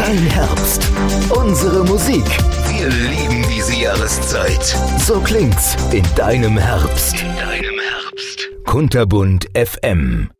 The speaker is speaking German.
Dein Herbst. Unsere Musik. Wir lieben diese Jahreszeit. So klingt's in deinem Herbst. In deinem Herbst. Kunterbunt FM.